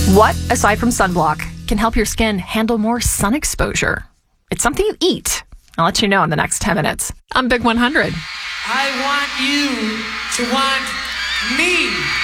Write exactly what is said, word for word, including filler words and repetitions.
What, aside from sunblock, can help your skin handle more sun exposure? It's something you eat. I'll let you know in the next ten minutes. I'm Big one hundred. I want you to want me.